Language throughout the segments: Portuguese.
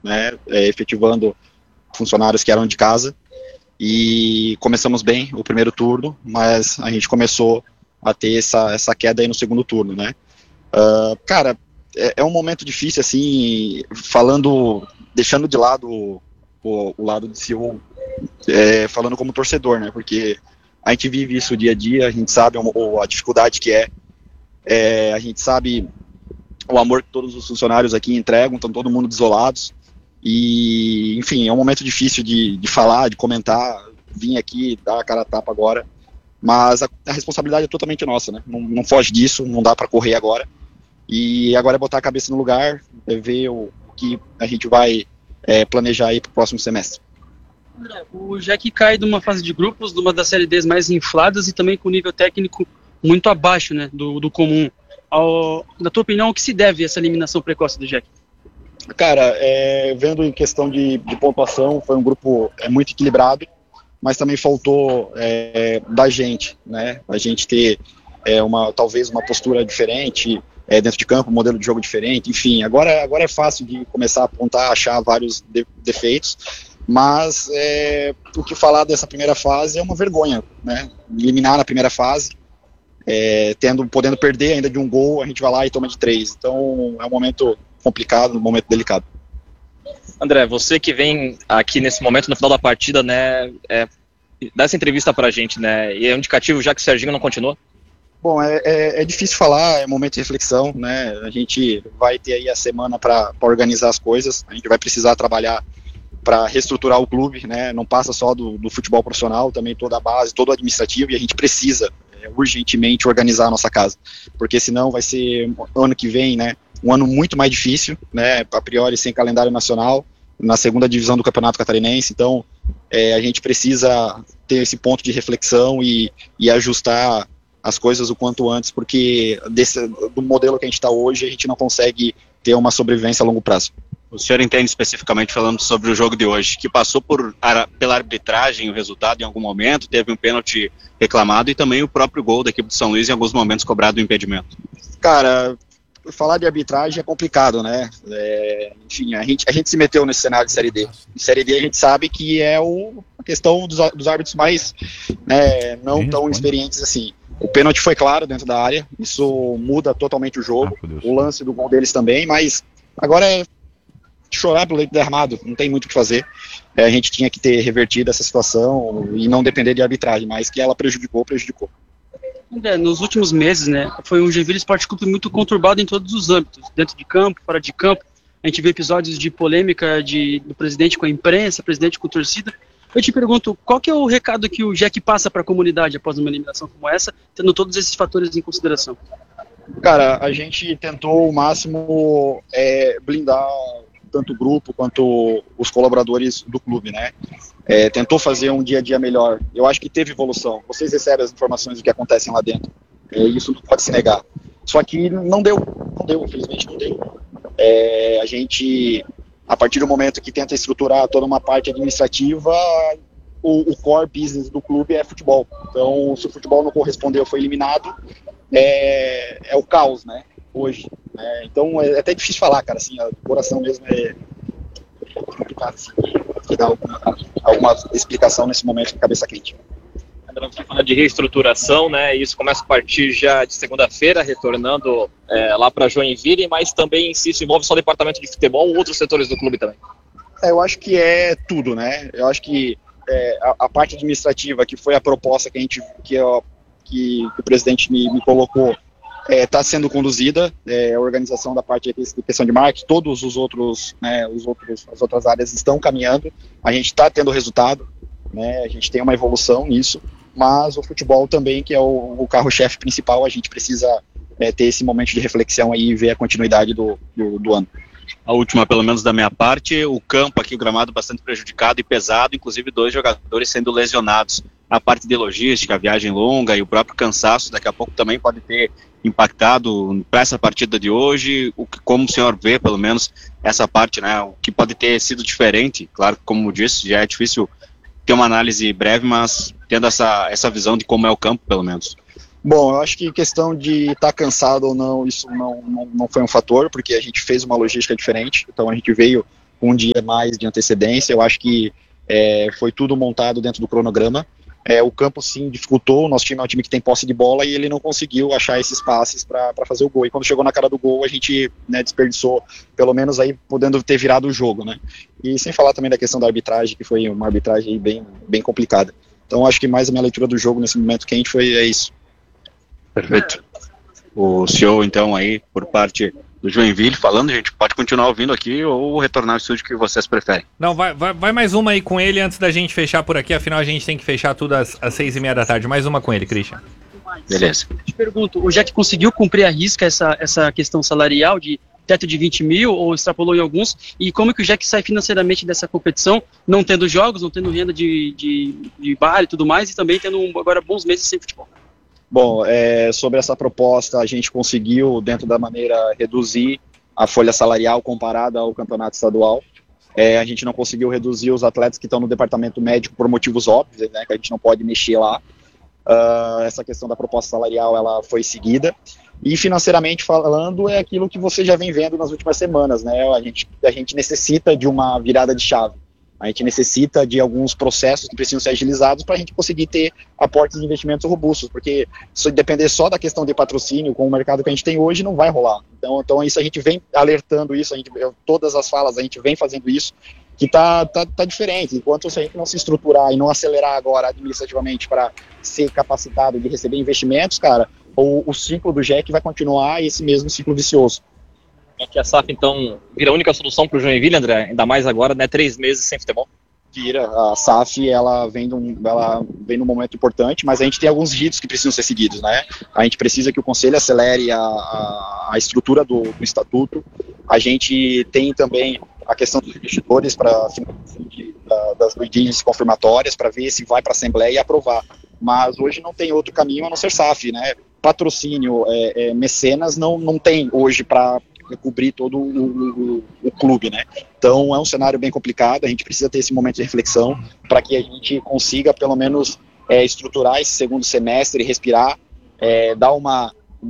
né, efetivando funcionários que eram de casa, e começamos bem o primeiro turno, mas a gente começou a ter essa queda aí no segundo turno, né. Cara, é um momento difícil, assim, deixando de lado o lado de CEO, falando como torcedor, né, porque a gente vive isso dia a dia, a gente sabe a dificuldade que a gente sabe o amor que todos os funcionários aqui entregam, estão todo mundo desolados, e, enfim, é um momento difícil de falar, de comentar, vim aqui dar a cara a tapa agora, mas a responsabilidade é totalmente nossa, né, não foge disso, não dá para correr agora, e agora é botar a cabeça no lugar, ver o que a gente vai planejar aí para o próximo semestre. O Jack cai de uma fase de grupos, de uma das Série Ds mais infladas e também com nível técnico muito abaixo, né, do comum. Na tua opinião, o que se deve a essa eliminação precoce do Jack? Cara, vendo em questão de pontuação, foi um grupo muito equilibrado, mas também faltou da gente, né, a gente ter talvez uma postura diferente dentro de campo, um modelo de jogo diferente, enfim, agora é fácil de começar a apontar, achar vários defeitos, mas o que falar dessa primeira fase é uma vergonha, né, eliminar na primeira fase, podendo perder ainda de um gol, a gente vai lá e toma de 3, então é um momento complicado, um momento delicado. André, você que vem aqui nesse momento, no final da partida, né, dá essa entrevista pra gente, né, e é um indicativo já que o Serginho não continua? Bom, é difícil falar, é um momento de reflexão, né, a gente vai ter aí a semana para organizar as coisas, a gente vai precisar trabalhar para reestruturar o clube, né, não passa só do futebol profissional, também toda a base, todo o administrativo, e a gente precisa urgentemente organizar a nossa casa, porque senão vai ser ano que vem, né, um ano muito mais difícil, né, a priori sem calendário nacional, na segunda divisão do Campeonato Catarinense, então a gente precisa ter esse ponto de reflexão e ajustar as coisas o quanto antes, porque do modelo que a gente está hoje, a gente não consegue ter uma sobrevivência a longo prazo. O senhor entende especificamente falando sobre o jogo de hoje, que passou pela arbitragem o resultado em algum momento, teve um pênalti reclamado e também o próprio gol da equipe de São Luís em alguns momentos cobrado o impedimento? Cara, falar de arbitragem é complicado, né? Enfim, a gente se meteu nesse cenário de Série D. Em Série D a gente sabe que é a questão dos árbitros mais não tão experientes assim. O pênalti foi claro dentro da área, isso muda totalmente o jogo, o lance do gol deles também, mas agora é chorar pelo leite derramado, não tem muito o que fazer. A gente tinha que ter revertido essa situação e não depender de arbitragem, mas que ela prejudicou. Nos últimos meses, né, foi um Joinville Sport Clube muito conturbado em todos os âmbitos, dentro de campo, fora de campo. A gente vê episódios de polêmica do presidente com a imprensa, presidente com a torcida. Eu te pergunto, qual que é o recado que o Jack passa para a comunidade após uma eliminação como essa, tendo todos esses fatores em consideração? Cara, a gente tentou o máximo blindar tanto o grupo quanto os colaboradores do clube, né? Tentou fazer um dia a dia melhor. Eu acho que teve evolução. Vocês recebem as informações do que acontecem lá dentro. Isso não pode se negar. Só que não deu, infelizmente não deu. A gente, a partir do momento que tenta estruturar toda uma parte administrativa, o core business do clube é futebol. Então, se o futebol não correspondeu, foi eliminado, é o caos, né? Hoje. Então é até difícil falar, cara, assim, o coração mesmo é complicado, assim, de dar alguma explicação nesse momento de cabeça quente. André, você fala de reestruturação, né, e isso começa a partir já de segunda-feira, retornando lá para Joinville, mas também se isso envolve só o departamento de futebol ou outros setores do clube também? Eu acho que é tudo, né, eu acho que a parte administrativa, que foi a proposta que o presidente me colocou, está sendo conduzida, a organização da parte de questão de marketing, todos os outros, né, as outras áreas estão caminhando, a gente está tendo resultado, né, a gente tem uma evolução nisso, mas o futebol também, que é o carro-chefe principal, a gente precisa ter esse momento de reflexão aí e ver a continuidade do ano. A última, pelo menos da minha parte, o campo aqui, o gramado bastante prejudicado e pesado, inclusive 2 jogadores sendo lesionados. A parte de logística, a viagem longa e o próprio cansaço, daqui a pouco também pode ter impactado para essa partida de hoje. Como o senhor vê, pelo menos, essa parte, né, o que pode ter sido diferente? Claro que, como disse, já é difícil ter uma análise breve, mas tendo essa visão de como é o campo, pelo menos. Bom, eu acho que questão de estar cansado ou não, isso não foi um fator, porque a gente fez uma logística diferente, então a gente veio um dia mais de antecedência. Eu acho que foi tudo montado dentro do cronograma. O campo sim dificultou, o nosso time é um time que tem posse de bola e ele não conseguiu achar esses passes para fazer o gol. E quando chegou na cara do gol, a gente, né, desperdiçou, pelo menos aí podendo ter virado o jogo, né? E sem falar também da questão da arbitragem, que foi uma arbitragem bem complicada. Então acho que mais a minha leitura do jogo nesse momento quente é isso. Perfeito. O CEO então aí, por parte do Joinville falando, a gente pode continuar ouvindo aqui ou retornar ao estúdio que vocês preferem. Não, vai mais uma aí com ele antes da gente fechar por aqui, afinal a gente tem que fechar tudo às 6:30 da tarde. Mais uma com ele, Christian. Beleza. Te pergunto, o Jack conseguiu cumprir à risca essa questão salarial de teto de 20 mil ou extrapolou em alguns? E como que o Jack sai financeiramente dessa competição, não tendo jogos, não tendo renda de bar e tudo mais, e também tendo agora bons meses sem futebol? Bom, sobre essa proposta, a gente conseguiu, dentro da maneira, reduzir a folha salarial comparada ao campeonato estadual. A gente não conseguiu reduzir os atletas que estão no departamento médico por motivos óbvios, né, que a gente não pode mexer lá. Essa questão da proposta salarial, ela foi seguida. E financeiramente falando, é aquilo que você já vem vendo nas últimas semanas, né? A gente necessita de uma virada de chave. A gente necessita de alguns processos que precisam ser agilizados para a gente conseguir ter aportes de investimentos robustos, porque se depender só da questão de patrocínio com o mercado que a gente tem hoje, não vai rolar. Então isso a gente vem alertando isso, todas as falas a gente vem fazendo isso, que tá diferente. Enquanto se a gente não se estruturar e não acelerar agora administrativamente para ser capacitado de receber investimentos, cara, o ciclo do JEC vai continuar esse mesmo ciclo vicioso. É que a SAF, então, vira a única solução para o Joinville, André? Ainda mais agora, né? 3 meses sem futebol? Vira. A SAF, ela vem num momento importante, mas a gente tem alguns ritos que precisam ser seguidos, né? A gente precisa que o Conselho acelere a estrutura do estatuto. A gente tem também a questão dos investidores para das leads confirmatórias, para ver se vai para a Assembleia e aprovar. Mas hoje não tem outro caminho a não ser SAF, né? Patrocínio, mecenas não tem hoje para cobrir todo o clube, né? Então é um cenário bem complicado, a gente precisa ter esse momento de reflexão para que a gente consiga pelo menos estruturar esse segundo semestre, respirar, dar uma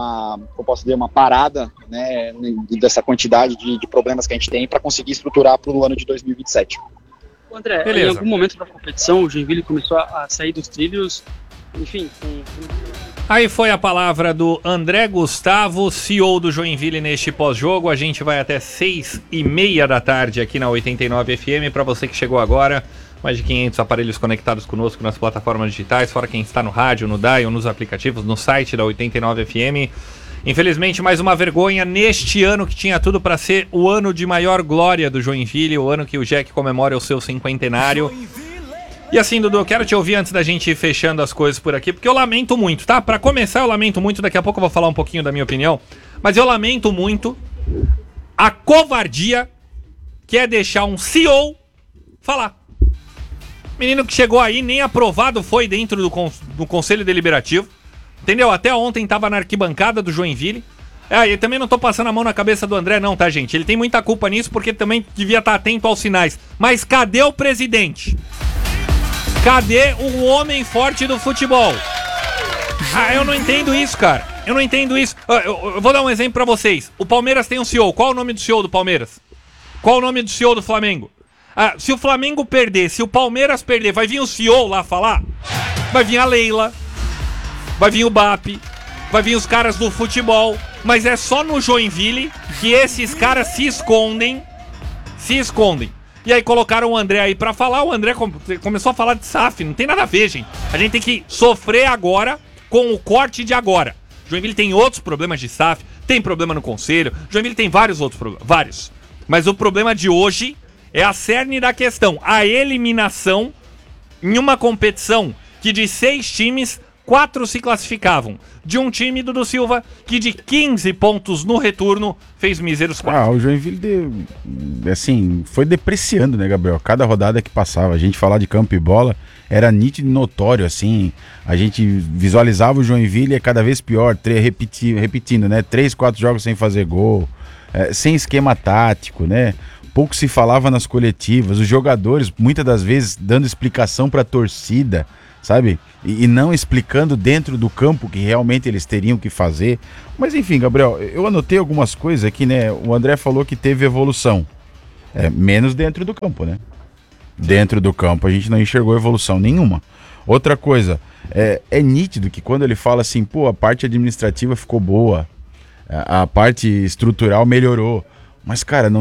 parada, né, dessa quantidade de problemas que a gente tem para conseguir estruturar para o ano de 2027. André, beleza. Em algum momento da competição o Joinville começou a sair dos trilhos, enfim, Aí foi a palavra do André Gustavo, CEO do Joinville neste pós-jogo. A gente vai até 6:30 da tarde aqui na 89 FM. Para você que chegou agora, mais de 500 aparelhos conectados conosco nas plataformas digitais, fora quem está no rádio, no dial, nos aplicativos, no site da 89 FM. Infelizmente, mais uma vergonha neste ano que tinha tudo para ser o ano de maior glória do Joinville, o ano que o JEC comemora o seu cinquentenário. E assim, Dudu, eu quero te ouvir antes da gente ir fechando as coisas por aqui, porque eu lamento muito, tá? Pra começar, eu lamento muito, daqui a pouco eu vou falar um pouquinho da minha opinião, mas eu lamento muito a covardia que é deixar um CEO falar. Menino que chegou aí, nem aprovado foi dentro do Conselho Deliberativo, entendeu? Até ontem tava na arquibancada do Joinville. Eu também não tô passando a mão na cabeça do André não, tá, gente? Ele tem muita culpa nisso, porque também devia estar atento aos sinais. Mas cadê o presidente? Cadê o homem forte do futebol? Eu não entendo isso, cara. Eu não entendo isso. Eu vou dar um exemplo pra vocês. O Palmeiras tem um CEO. Qual é o nome do CEO do Palmeiras? Qual é o nome do CEO do Flamengo? Se o Flamengo perder, se o Palmeiras perder, vai vir o CEO lá falar? Vai vir a Leila, vai vir o BAP, vai vir os caras do futebol. Mas é só no Joinville que esses caras se escondem. E aí colocaram o André aí pra falar. O André começou a falar de SAF. Não tem nada a ver, gente. A gente tem que sofrer agora com o corte de agora. Joinville tem outros problemas de SAF. Tem problema no conselho. Joinville tem vários outros problemas. Vários. Mas o problema de hoje é a cerne da questão. A eliminação em uma competição que de 6 times, 4 se classificavam. De um time, Dudu Silva, que de 15 pontos no retorno fez míseros 4. O Joinville, foi depreciando, né, Gabriel? Cada rodada que passava, a gente falar de campo e bola, era nítido e notório, assim. A gente visualizava o Joinville e é cada vez pior, repetindo, né? 3, 4 jogos sem fazer gol, sem esquema tático, né? Pouco se falava nas coletivas, os jogadores, muitas das vezes, dando explicação para a torcida, sabe? E não explicando dentro do campo que realmente eles teriam que fazer. Mas enfim, Gabriel, eu anotei algumas coisas aqui, né? O André falou que teve evolução. Menos dentro do campo, né? Dentro do campo a gente não enxergou evolução nenhuma. Outra coisa, é nítido que quando ele fala assim, pô, a parte administrativa ficou boa, a parte estrutural melhorou. Mas, cara,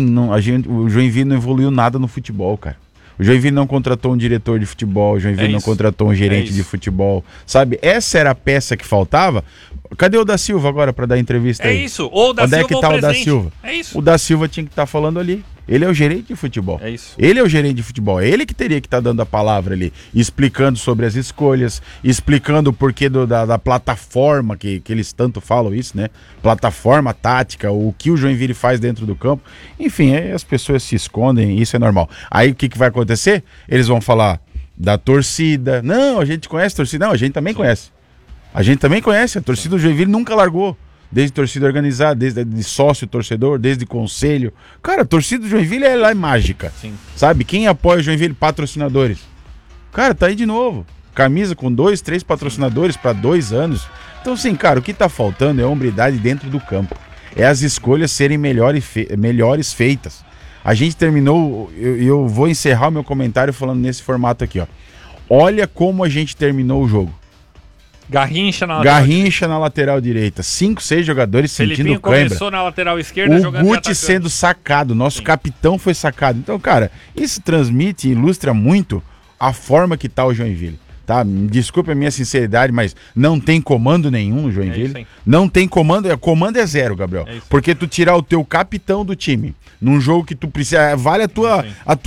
o Joinville não evoluiu nada no futebol, cara. O Joinville não contratou um diretor de futebol, o Joinville não contratou um gerente de futebol, sabe? Essa era a peça que faltava. Cadê o Da Silva agora para dar entrevista aí? É isso, ou o Da Silva. Onde é que tá o Da Silva? É isso. O Da Silva tinha que estar falando ali. Ele é o gerente de futebol. É isso. Ele é o gerente de futebol. É ele que teria que estar dando a palavra ali, explicando sobre as escolhas, explicando o porquê da plataforma, que eles tanto falam isso, né? Plataforma tática, o que o Joinville faz dentro do campo. Enfim, as pessoas se escondem, isso é normal. Aí o que vai acontecer? Eles vão falar da torcida. Não, a gente conhece a torcida. Não, a gente também conhece. A gente também conhece. A torcida do Joinville nunca largou. Desde torcida organizada, desde de sócio torcedor, desde conselho. Cara, a torcida do Joinville é mágica. Sim. Sabe? Quem apoia o Joinville? Patrocinadores. Cara, tá aí de novo. Camisa com 2, 3 patrocinadores para 2 anos. Então, assim, cara, o que tá faltando é hombridade dentro do campo. É as escolhas serem melhores feitas. A gente terminou, eu vou encerrar o meu comentário falando nesse formato aqui, ó. Olha como a gente terminou o jogo. Garrincha na lateral direita. 5, 6 jogadores Felipinho sentindo cãibra. Começou na lateral esquerda o jogando Guti sendo sacado. Nosso capitão foi sacado. Então, cara, isso transmite e ilustra muito a forma que tá o Joinville. Tá? Desculpe a minha sinceridade, mas não tem comando nenhum no Joinville. Não tem comando. Comando é zero, Gabriel. Porque tu tirar o teu capitão do time num jogo que tu precisa, vale a tua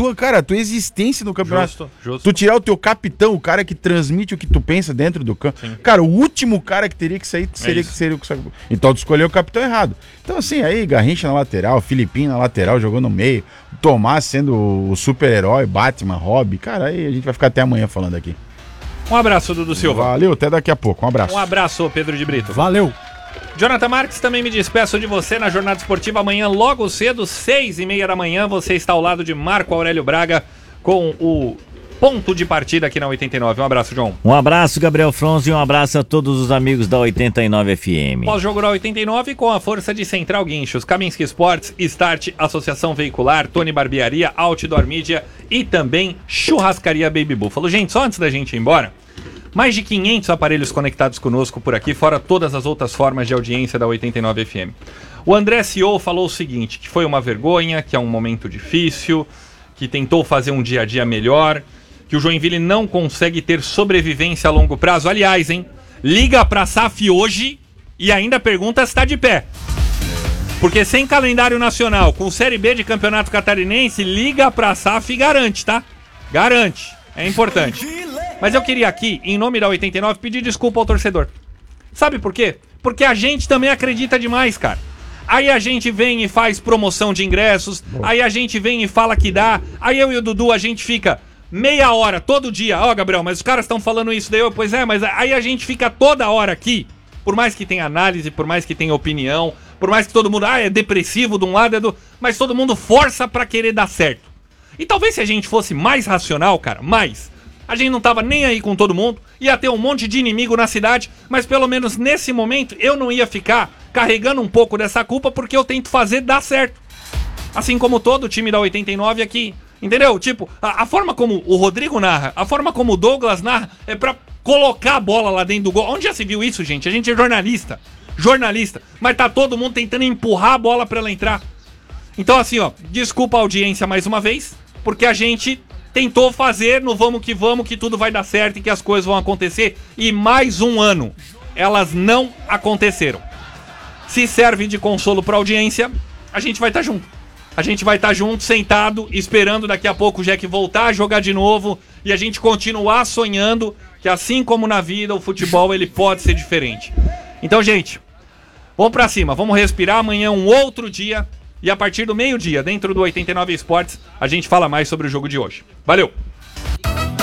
existência no campeonato. Justo. Tu tirar o teu capitão, o cara que transmite o que tu pensa dentro do campo. Sim. Cara, o último cara que teria que sair seria o então tu escolheu o capitão errado. Então assim, aí Garrincha na lateral, Filipinho na lateral, jogou no meio, Tomás sendo o super-herói, Batman, Robin. Cara, aí a gente vai ficar até amanhã falando aqui. Um abraço, Dudu Silva. Valeu, até daqui a pouco. Um abraço. Um abraço, Pedro de Brito. Valeu. Jonathan Marques, também me despeço de você na Jornada Esportiva amanhã, logo cedo, 6h30 da manhã. Você está ao lado de Marco Aurélio Braga com o ponto de partida aqui na 89. Um abraço, João. Um abraço, Gabriel Fronzo, e um abraço a todos os amigos da 89 FM. Pós-jogo da 89 com a força de Central Guinchos, Kaminski Sports, Start, Associação Veicular, Tony Barbearia, Outdoor Media e também Churrascaria Baby Buffalo. Gente, só antes da gente ir embora, mais de 500 aparelhos conectados conosco por aqui, fora todas as outras formas de audiência da 89 FM. O André CEO falou o seguinte, que foi uma vergonha, que é um momento difícil, que tentou fazer um dia a dia melhor, que o Joinville não consegue ter sobrevivência a longo prazo. Aliás, liga pra SAF hoje e ainda pergunta se tá de pé. Porque sem calendário nacional, com Série B de Campeonato Catarinense, liga pra SAF e garante, tá? Garante. É importante. Mas eu queria aqui, em nome da 89, pedir desculpa ao torcedor. Sabe por quê? Porque a gente também acredita demais, cara. Aí a gente vem e faz promoção de ingressos, aí a gente vem e fala que dá, aí eu e o Dudu, a gente fica meia hora, todo dia. Ó, Gabriel, mas os caras estão falando isso daí. Pois é, mas aí a gente fica toda hora aqui, por mais que tenha análise, por mais que tenha opinião, por mais que todo mundo, é depressivo de um lado, mas todo mundo força pra querer dar certo. E talvez se a gente fosse mais racional, cara, a gente não tava nem aí com todo mundo, ia ter um monte de inimigo na cidade, mas pelo menos nesse momento eu não ia ficar carregando um pouco dessa culpa, porque eu tento fazer dar certo. Assim como todo o time da 89 aqui, entendeu? Tipo, a forma como o Rodrigo narra, a forma como o Douglas narra, é pra colocar a bola lá dentro do gol. Onde já se viu isso, gente? A gente é jornalista, mas tá todo mundo tentando empurrar a bola pra ela entrar. Então assim, ó, desculpa a audiência mais uma vez, porque a gente tentou fazer no vamos, que tudo vai dar certo e que as coisas vão acontecer. E mais um ano, elas não aconteceram. Se serve de consolo pra audiência, a gente vai estar junto. A gente vai estar junto, sentado, esperando daqui a pouco o Jack voltar a jogar de novo e a gente continuar sonhando que, assim como na vida, o futebol ele pode ser diferente. Então, gente, vamos pra cima, vamos respirar. Amanhã um outro dia. E a partir do meio-dia, dentro do 89 Esportes, a gente fala mais sobre o jogo de hoje. Valeu!